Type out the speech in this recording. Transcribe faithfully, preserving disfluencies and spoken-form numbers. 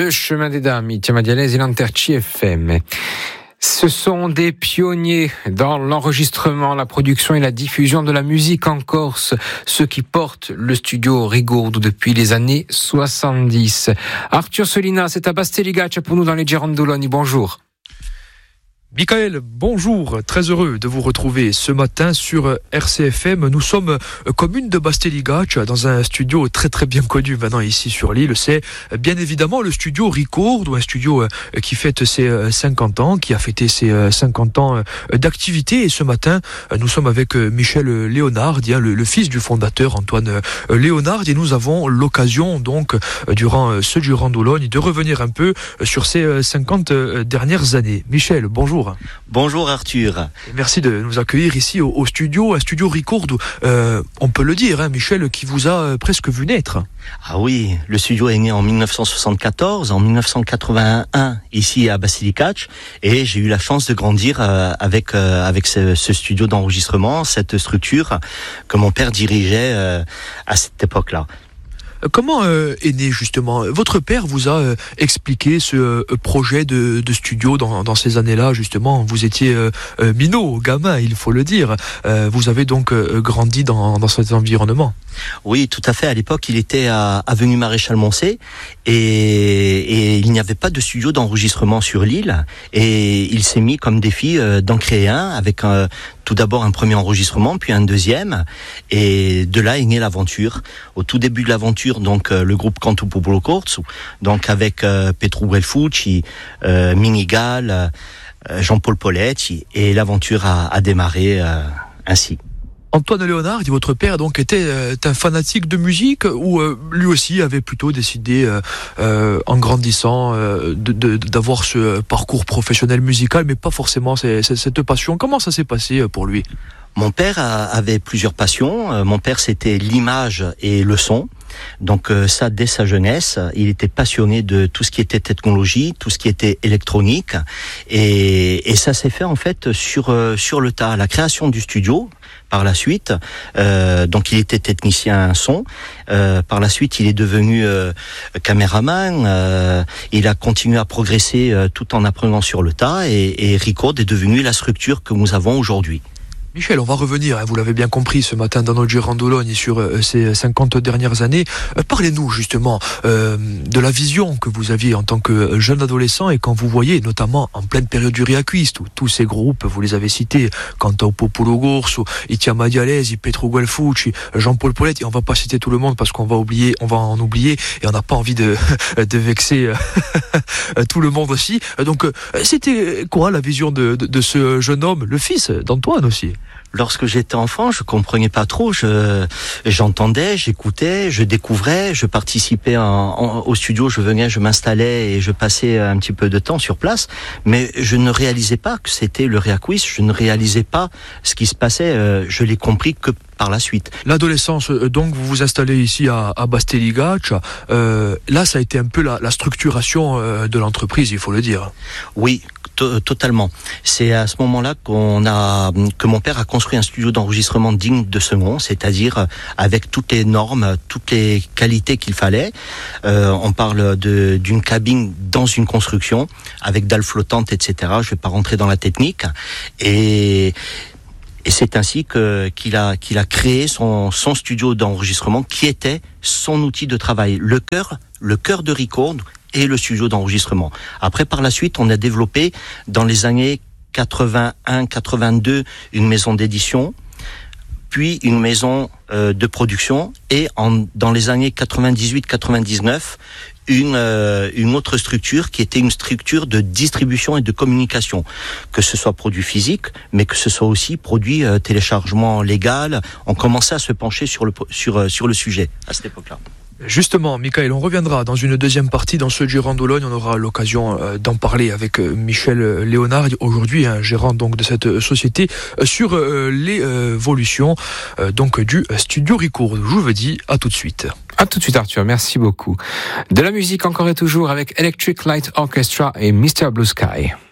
le chemin des dames, Itiamadialès et l'Anterci F M. Ce sont des pionniers dans l'enregistrement, la production et la diffusion de la musique en Corse, ceux qui portent le studio Rigourdo depuis les années soixante-dix. Arthur Solina, c'est à Basteligaccia pour nous dans les Girandoloni. Bonjour. Michael, bonjour, très heureux de vous retrouver ce matin sur R C F M. Nous sommes commune de Basteligaccia dans un studio très très bien connu maintenant ici sur l'île. C'est bien évidemment le studio Rigourdo, un studio qui fête ses cinquante ans, qui a fêté ses cinquante ans d'activité. Et ce matin, nous sommes avec Michel Leonardi, le, le fils du fondateur Antoine Leonardi, et nous avons l'occasion donc durant ce Girandoloni de revenir un peu sur ces cinquante dernières années. Michel, bonjour. Bonjour Arthur. Merci de nous accueillir ici au, au studio, un studio Rigourdo. Euh, on peut le dire, hein, Michel, qui vous a presque vu naître. Ah oui, le studio est né en dix-neuf cent soixante-quatorze, en dix-neuf cent quatre-vingt-un ici à Basteligaccia, et j'ai eu la chance de grandir euh, avec euh, avec ce, ce studio d'enregistrement, cette structure que mon père dirigeait euh, à cette époque-là. Comment euh, est né justement ? Votre père vous a euh, expliqué ce euh, projet de, de studio dans, dans ces années-là, justement. Vous étiez euh, euh, minot, gamin, il faut le dire. Euh, vous avez donc euh, grandi dans, dans cet environnement. Oui, tout à fait. À l'époque, il était à avenue Maréchal-Moncey et, et il n'y avait pas de studio d'enregistrement sur l'île. Et il s'est mis comme défi euh, d'en créer un avec un, tout d'abord un premier enregistrement, puis un deuxième. Et de là est née l'aventure. Au tout début de l'aventure, donc euh, le groupe Canto Popolo Corso, donc avec euh, Petru Guelfucci, euh, Minigal, euh, Jean-Paul Poletti, et l'aventure a, a démarré euh, ainsi. Antoine Leonardi, votre père donc était euh, un fanatique de musique ou euh, lui aussi avait plutôt décidé euh, euh, en grandissant euh, de, de, d'avoir ce parcours professionnel musical, mais pas forcément c'est, c'est, cette passion. Comment ça s'est passé pour lui ? Mon père a, avait plusieurs passions. Mon père, c'était l'image et le son. Donc euh, ça, dès sa jeunesse, il était passionné de tout ce qui était technologie, tout ce qui était électronique. Et, et ça s'est fait en fait sur, euh, sur le tas. La création du studio, par la suite, euh, donc il était technicien son. Euh, par la suite, il est devenu euh, caméraman. Euh, il a continué à progresser euh, tout en apprenant sur le tas. Et, et Rigourdo est devenu la structure que nous avons aujourd'hui. Michel, on va revenir, hein, vous l'avez bien compris ce matin dans notre Girandoloni sur euh, ces cinquante dernières années. Euh, parlez-nous justement euh, de la vision que vous aviez en tant que jeune adolescent et quand vous voyez, notamment en pleine période du Riacquist, où tous ces groupes, vous les avez cités, Canto Popolo Corso, Itiamadialès, Petru Guelfucci, Jean-Paul Poletti, on va pas citer tout le monde parce qu'on va oublier, on va en oublier et on n'a pas envie de, de vexer tout le monde aussi. Donc c'était quoi la vision de, de, de ce jeune homme, le fils d'Antoine aussi ? Lorsque j'étais enfant, je comprenais pas trop. Je, j'entendais, j'écoutais, je découvrais, je participais en, en, au studio. Je venais, je m'installais et je passais un petit peu de temps sur place. Mais je ne réalisais pas que c'était le Riacquist. Je ne réalisais pas ce qui se passait. Je l'ai compris que par la suite. L'adolescence, donc vous vous installez ici à, à Basteligaccia. Euh, là, ça a été un peu la, la structuration euh, de l'entreprise, il faut le dire. Oui. Totalement. C'est à ce moment-là qu'on a, que mon père a construit un studio d'enregistrement digne de ce nom, c'est-à-dire avec toutes les normes, toutes les qualités qu'il fallait. Euh, on parle de, d'une cabine dans une construction, avec dalles flottantes, et cetera. Je vais pas rentrer dans la technique. Et, et c'est ainsi que, qu'il a, qu'il a créé son, son studio d'enregistrement, qui était son outil de travail. Le cœur, le cœur de Rigourdo, et le studio d'enregistrement. Après, par la suite, on a développé dans les années quatre-vingt-un quatre-vingt-deux une maison d'édition, puis une maison euh, de production, et en, dans les années quatre-vingt-dix-huit quatre-vingt-dix-neuf, une, euh, une autre structure qui était une structure de distribution et de communication, que ce soit produit physique, mais que ce soit aussi produit euh, téléchargement légal. On commençait à se pencher sur le, sur, euh, sur le sujet à cette époque-là. Justement, Michael, on reviendra dans une deuxième partie dans ce Girandoloni. On aura l'occasion euh, d'en parler avec euh, Michel Leonardi, aujourd'hui hein, gérant donc de cette société, euh, sur euh, l'évolution euh, donc du studio Rigourdo. Je vous dis à tout de suite. À tout de suite, Arthur. Merci beaucoup. De la musique encore et toujours avec Electric Light Orchestra et mister Blue Sky.